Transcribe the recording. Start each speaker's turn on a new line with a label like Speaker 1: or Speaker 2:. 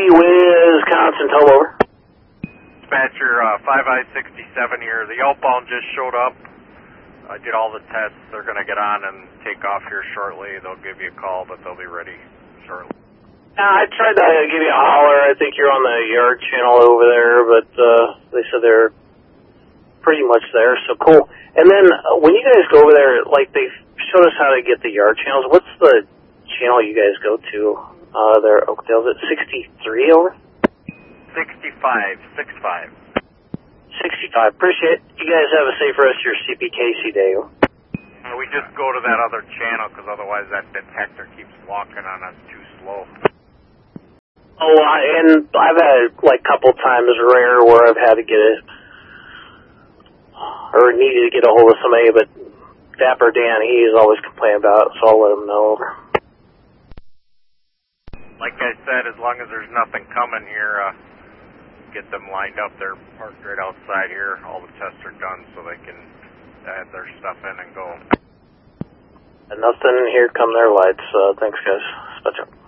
Speaker 1: Wisconsin, tell over.
Speaker 2: Dispatcher, 5I-67 here. The outbound just showed up. I did all the tests. They're going to get on and take off here shortly. They'll give you a call, but they'll be ready shortly.
Speaker 1: I tried to give you a holler. I think you're on the yard channel over there, but they said they're pretty much there, so cool. And then when you guys go over there, like they showed us how to get the yard channels. What's the channel you guys go to there at Oakdale? Is it 63 over?
Speaker 2: 65.
Speaker 1: 65. Appreciate it. You guys have a safe rest of your CPKC day.
Speaker 2: We just go to that other channel because otherwise that detector keeps walking on us too slow.
Speaker 1: Oh, and I've had like a couple times rare where I've had to get it or needed to get a hold of somebody, but Dapper Dan, he's always complaining about it, so I'll let him know.
Speaker 2: Like I said, as long as there's nothing coming here, get them lined up. They're parked right outside here. All the tests are done so they can add their stuff in and go.
Speaker 1: And nothing, here come their lights. Thanks, guys. Spot up.